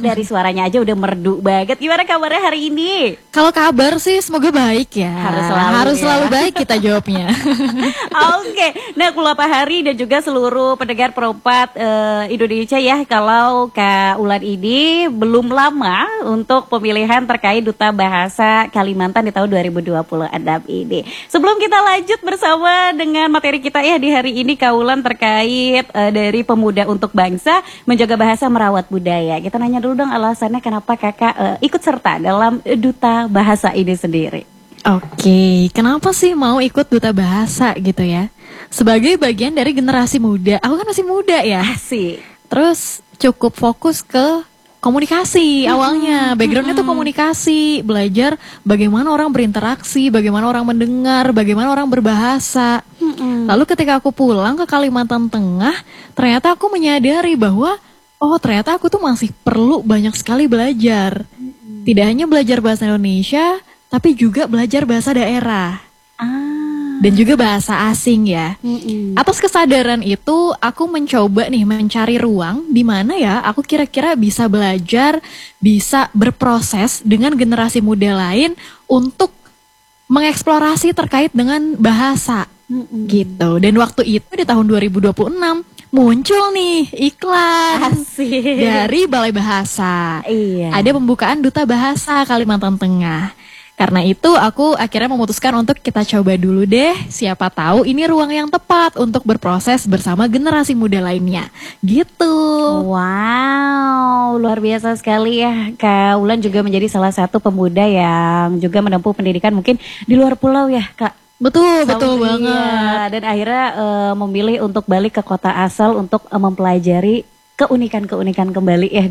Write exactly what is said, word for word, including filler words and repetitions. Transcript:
Dari suaranya aja udah merdu banget. Gimana kabarnya hari ini? Kalau kabar sih semoga baik ya. Harus selalu, Harus ya. selalu baik kita jawabnya. Oke, nah Kula Pahari dan juga seluruh pendengar Perempat uh, Indonesia ya, kalau Kak Ulan ini belum lama untuk pemilihan terkait Duta Bahasa Kalimantan di tahun dua ribu dua puluh enam ini. Sebelum kita lanjut bersama dengan materi kita ya di hari ini, Kak Ulan, terkait uh, dari Pemuda untuk Bangsa Menjaga Bahasa Merawat Budaya. Kita nanya dulu dong alasannya kenapa kakak uh, ikut serta dalam Duta Bahasa ini sendiri. Oke, kenapa sih mau ikut Duta Bahasa gitu ya? Sebagai bagian dari generasi muda, aku kan masih muda ya. Asik. Terus cukup fokus ke komunikasi awalnya. Backgroundnya tuh komunikasi, belajar bagaimana orang berinteraksi, bagaimana orang mendengar, bagaimana orang berbahasa. Lalu ketika aku pulang ke Kalimantan Tengah, ternyata aku menyadari bahwa oh ternyata aku tuh masih perlu banyak sekali belajar. Tidak hanya belajar bahasa Indonesia, tapi juga belajar bahasa daerah. Ah. Dan juga bahasa asing ya. Mm-mm. Atas kesadaran itu, aku mencoba nih mencari ruang di mana ya aku kira-kira bisa belajar, bisa berproses dengan generasi muda lain untuk mengeksplorasi terkait dengan bahasa. Mm-mm. Gitu. Dan waktu itu di tahun dua ribu dua puluh enam muncul nih iklan Asik. dari Balai Bahasa. Iya. Ada pembukaan Duta Bahasa Kalimantan Tengah. Karena itu aku akhirnya memutuskan untuk kita coba dulu deh. Siapa tahu ini ruang yang tepat untuk berproses bersama generasi muda lainnya. Gitu. Wow, luar biasa sekali ya. Kak Ulan juga menjadi salah satu pemuda yang juga menempuh pendidikan mungkin di luar pulau ya, Kak. Betul, Sama betul dia. banget. Dan akhirnya uh, memilih untuk balik ke kota asal untuk uh, mempelajari keunikan-keunikan kembali ya